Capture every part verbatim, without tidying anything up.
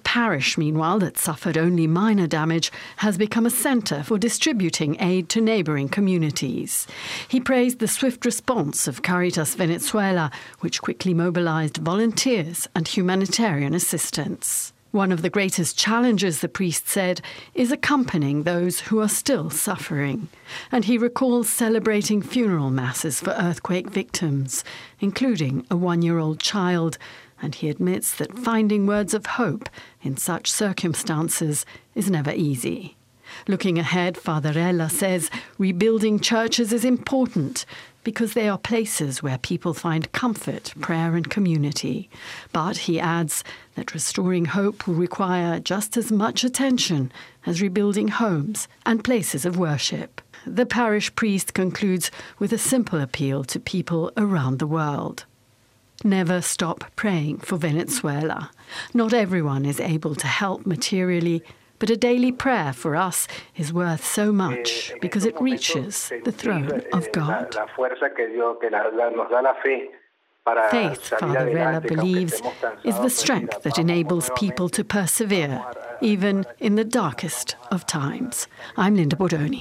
parish, meanwhile, that suffered only minor damage, has become a centre for distributing aid to neighbouring communities. He praised the swift response of Caritas Venezuela, which quickly mobilised volunteers and humanitarian assistance. One of the greatest challenges, the priest said, is accompanying those who are still suffering. And he recalls celebrating funeral masses for earthquake victims, including a one-year-old child, and he admits that finding words of hope in such circumstances is never easy. Looking ahead, Father Ella says rebuilding churches is important because they are places where people find comfort, prayer and community. But he adds that restoring hope will require just as much attention as rebuilding homes and places of worship. The parish priest concludes with a simple appeal to people around the world. Never stop praying for Venezuela. Not everyone is able to help materially, but a daily prayer for us is worth so much because it reaches the throne of God. Faith, Father Vela believes, is the strength that enables people to persevere, even in the darkest of times. I'm Linda Bordoni.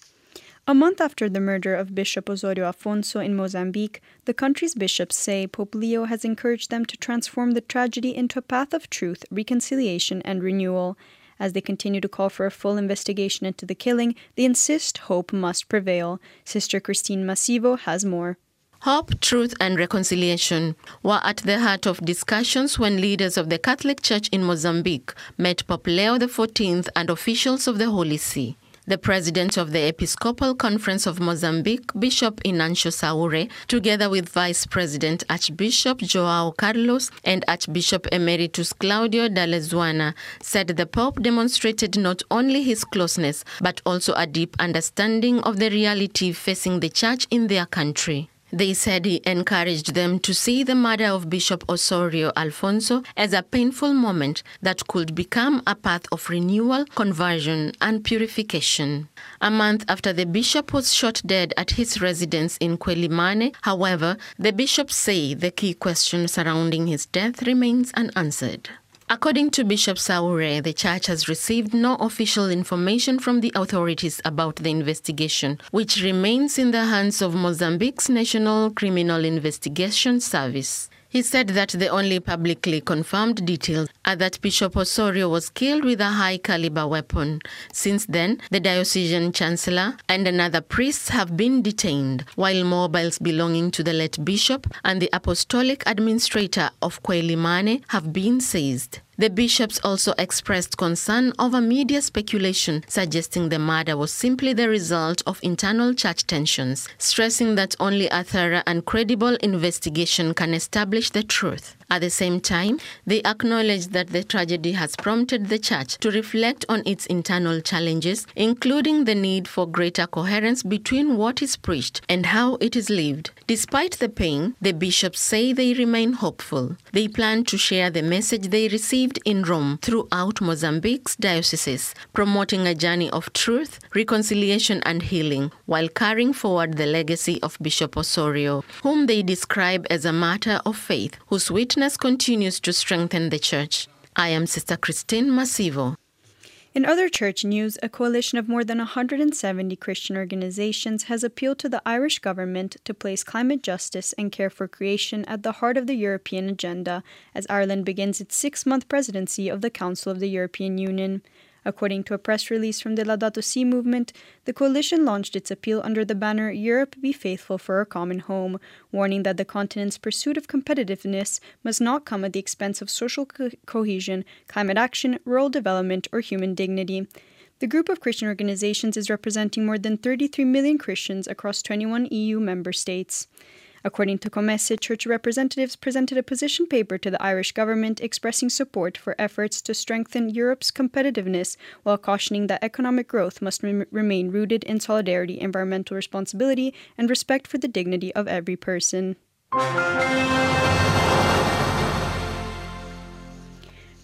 A month after the murder of Bishop Osorio Afonso in Mozambique, the country's bishops say Pope Leo has encouraged them to transform the tragedy into a path of truth, reconciliation, and renewal. As they continue to call for a full investigation into the killing, they insist hope must prevail. Sister Christine Massivo has more. Hope, truth and reconciliation were at the heart of discussions when leaders of the Catholic Church in Mozambique met Pope Leo the fourteenth and officials of the Holy See. The president of the Episcopal Conference of Mozambique, Bishop Inancio Saure, together with Vice President Archbishop João Carlos and Archbishop Emeritus Claudio Dalezuana, said the Pope demonstrated not only his closeness, but also a deep understanding of the reality facing the Church in their country. They said he encouraged them to see the murder of Bishop Osorio Afonso as a painful moment that could become a path of renewal, conversion, and purification. A month after the bishop was shot dead at his residence in Quelimane, however, the bishops say the key question surrounding his death remains unanswered. According to Bishop Saure, the Church has received no official information from the authorities about the investigation, which remains in the hands of Mozambique's National Criminal Investigation Service. He said that the only publicly confirmed details are that Bishop Osorio was killed with a high-caliber weapon. Since then, the diocesan chancellor and another priest have been detained, while mobiles belonging to the late bishop and the apostolic administrator of Quelimane have been seized. The bishops also expressed concern over media speculation suggesting the murder was simply the result of internal church tensions, stressing that only a thorough and credible investigation can establish the truth. At the same time, they acknowledged that the tragedy has prompted the Church to reflect on its internal challenges, including the need for greater coherence between what is preached and how it is lived. Despite the pain, the bishops say they remain hopeful. They plan to share the message they received in Rome throughout Mozambique's dioceses, promoting a journey of truth, reconciliation and healing, while carrying forward the legacy of Bishop Osorio, whom they describe as a martyr of faith, whose witness continues to strengthen the Church. I am Sister Christine Massivo. In other church news, a coalition of more than one hundred seventy Christian organizations has appealed to the Irish government to place climate justice and care for creation at the heart of the European agenda as Ireland begins its six-month presidency of the Council of the European Union. According to a press release from the Laudato Si movement, the coalition launched its appeal under the banner Europe Be Faithful for Our Common Home, warning that the continent's pursuit of competitiveness must not come at the expense of social co- cohesion, climate action, rural development, or human dignity. The group of Christian organizations is representing more than thirty-three million Christians across twenty-one E U member states. According to Comesse, church representatives presented a position paper to the Irish government expressing support for efforts to strengthen Europe's competitiveness while cautioning that economic growth must re- remain rooted in solidarity, environmental responsibility, and respect for the dignity of every person.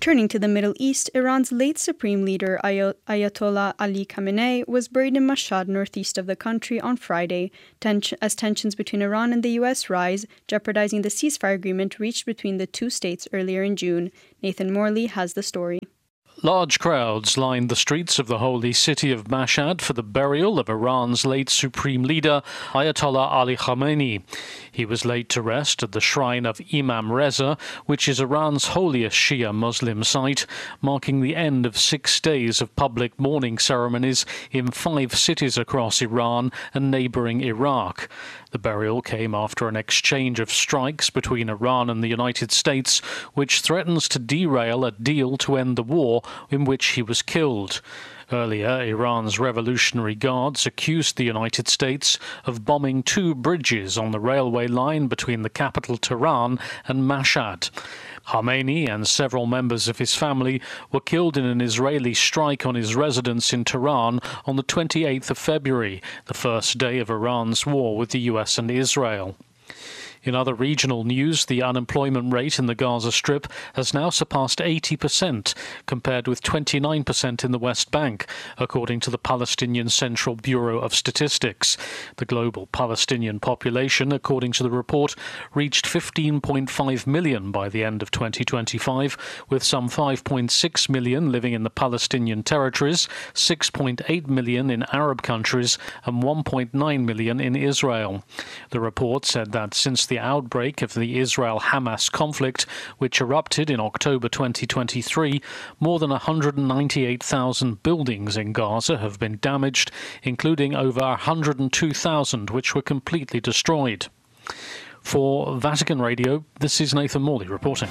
Turning to the Middle East, Iran's late supreme leader Ay- Ayatollah Ali Khamenei was buried in Mashhad, northeast of the country, on Friday, ten- as tensions between Iran and the U S rise, jeopardizing the ceasefire agreement reached between the two states earlier in June. Nathan Morley has the story. Large crowds lined the streets of the holy city of Mashhad for the burial of Iran's late supreme leader, Ayatollah Ali Khamenei. He was laid to rest at the shrine of Imam Reza, which is Iran's holiest Shia Muslim site, marking the end of six days of public mourning ceremonies in five cities across Iran and neighbouring Iraq. The burial came after an exchange of strikes between Iran and the United States, which threatens to derail a deal to end the war in which he was killed. Earlier, Iran's Revolutionary Guards accused the United States of bombing two bridges on the railway line between the capital Tehran and Mashhad. Khamenei and several members of his family were killed in an Israeli strike on his residence in Tehran on the twenty-eighth of February, the first day of Iran's war with the U S and Israel. In other regional news, the unemployment rate in the Gaza Strip has now surpassed eighty percent, compared with twenty-nine percent in the West Bank, according to the Palestinian Central Bureau of Statistics. The global Palestinian population, according to the report, reached fifteen point five million by the end of twenty twenty-five, with some five point six million living in the Palestinian territories, six point eight million in Arab countries, and one point nine million in Israel. The report said that since the outbreak of the Israel-Hamas conflict, which erupted in October twenty twenty-three, more than one hundred ninety-eight thousand buildings in Gaza have been damaged, including over one hundred two thousand which were completely destroyed. For Vatican Radio, this is Nathan Morley reporting.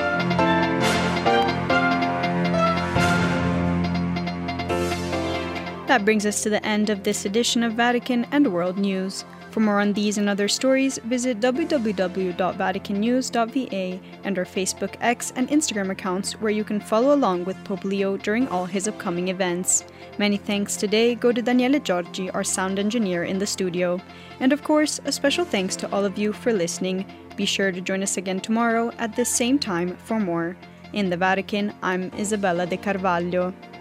That brings us to the end of this edition of Vatican and World News. For more on these and other stories, visit w w w dot vatican news dot v a and our Facebook, X, and Instagram accounts, where you can follow along with Pope Leo during all his upcoming events. Many thanks today go to Daniele Giorgi, our sound engineer in the studio. And of course, a special thanks to all of you for listening. Be sure to join us again tomorrow at the same time for more. In the Vatican, I'm Isabella De Carvalho.